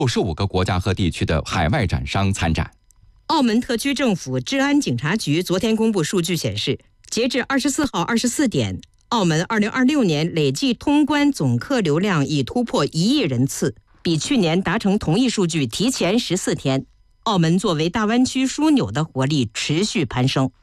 65个国家和地区的海外展商参展。 澳门特区政府治安警察局昨天公布数据显示，截至24号24点，澳门2026年累计通关总客流量已突破1亿人次，比去年达成同一数据提前14天。澳门作为大湾区枢纽的活力持续攀升。